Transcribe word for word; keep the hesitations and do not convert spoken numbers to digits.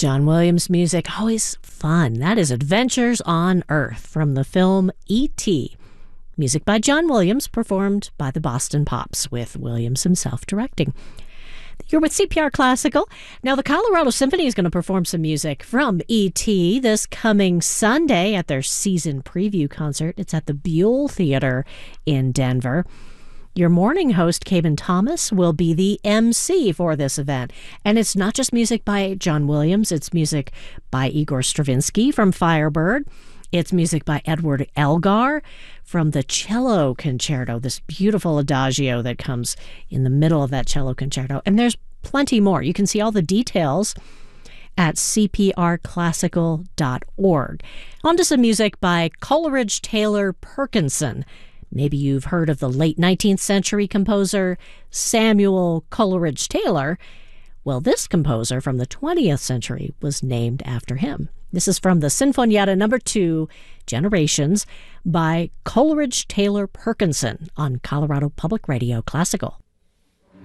John Williams music, always fun. That is Adventures on Earth from the film E T Music by John Williams, performed by the Boston Pops, with Williams himself directing. You're with C P R Classical. Now, the Colorado Symphony is going to perform some music from E T this coming Sunday at their season preview concert. It's at the Buell Theater in Denver. Your morning host, Caben Thomas, will be the M C for this event. And it's not just music by John Williams. It's music by Igor Stravinsky from Firebird. It's music by Edward Elgar from the Cello Concerto, this beautiful adagio that comes in the middle of that cello concerto. And there's plenty more. You can see all the details at c p r classical dot org. On to some music by Coleridge Taylor Perkinson. Maybe you've heard of the late nineteenth century composer Samuel Coleridge Taylor. Well, this composer from the twentieth century was named after him. This is from the Sinfonietta number two, Generations, by Coleridge Taylor Perkinson on Colorado Public Radio Classical.